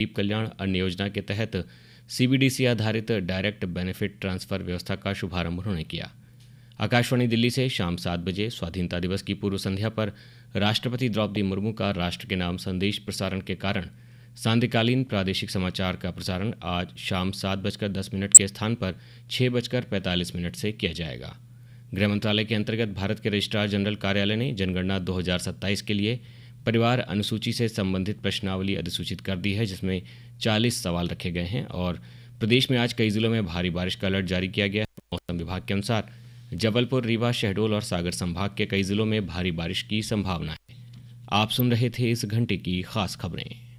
गरीब कल्याण अन्न योजना के तहत सीबीडीसी आधारित डायरेक्ट बेनिफिट ट्रांसफर व्यवस्था का शुभारंभ उन्होंने किया। आकाशवाणी दिल्ली से शाम 7 बजे स्वाधीनता दिवस की पूर्व संध्या पर राष्ट्रपति द्रौपदी मुर्मू का राष्ट्र के नाम संदेश प्रसारण के कारण सांध्यकालीन प्रादेशिक समाचार का प्रसारण आज शाम 7:10 के स्थान पर 6:45 से किया जाएगा। गृह मंत्रालय के अंतर्गत भारत के रजिस्ट्रार जनरल कार्यालय ने जनगणना 2027 के लिए परिवार अनुसूची से संबंधित प्रश्नावली अधिसूचित कर दी है, जिसमें 40 सवाल रखे गए हैं और प्रदेश में आज कई जिलों में भारी बारिश का अलर्ट जारी किया गया है। मौसम विभाग के अनुसार जबलपुर, रीवा, शहडोल और सागर संभाग के कई जिलों में भारी बारिश की संभावना है। आप सुन रहे थे इस घंटे की खास खबरें।